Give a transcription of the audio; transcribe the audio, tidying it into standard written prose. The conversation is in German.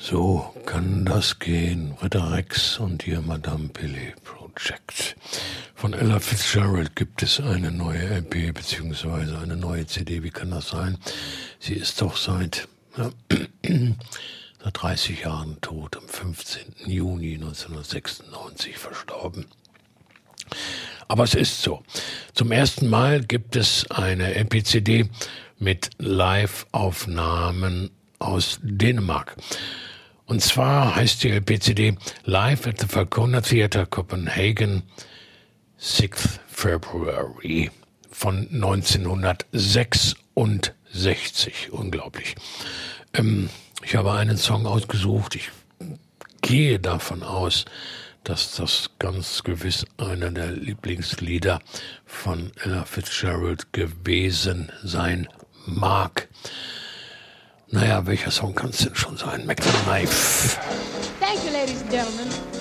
So kann das gehen. Ritter Rex und hier Madame Billy Project. Von Ella Fitzgerald gibt es eine neue LP bzw. eine neue CD. Wie kann das sein? Sie ist doch seit 30 Jahren tot, am 15. Juni 1996 verstorben. Aber es ist so. Zum ersten Mal gibt es eine LP-CD mit Live-Aufnahmen aus Dänemark. Und zwar heißt die LP-CD Live at the Falconer Theatre Copenhagen, 6th February von 1966. Unglaublich. Ich habe einen Song ausgesucht. Ich gehe davon aus, dass das ganz gewiss einer der Lieblingslieder von Ella Fitzgerald gewesen sein mag. Naja, welcher Song kann es denn schon sein? Mac the Knife. Thank you, ladies and gentlemen.